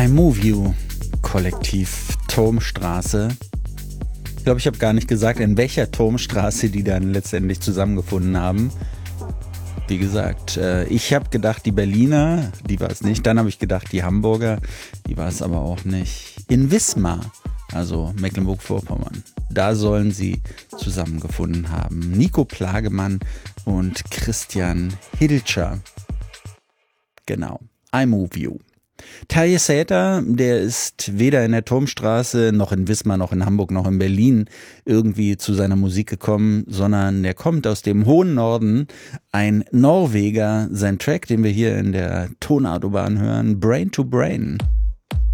I Move You, Kollektiv Turmstraße. Ich glaube, ich habe gar nicht gesagt, in welcher Turmstraße die dann letztendlich zusammengefunden haben. Wie gesagt, ich habe gedacht, die Berliner, die war es nicht. Dann habe ich gedacht, die Hamburger, die war es aber auch nicht. In Wismar, also Mecklenburg-Vorpommern, da sollen sie zusammengefunden haben. Nico Plagemann und Christian Hilscher. Genau, I Move You. Terje Säter, der ist weder in der Turmstraße noch in Wismar noch in Hamburg noch in Berlin irgendwie zu seiner Musik gekommen, sondern der kommt aus dem hohen Norden, ein Norweger. Sein Track, den wir hier in der Tonautobahn hören, Brain to Brain.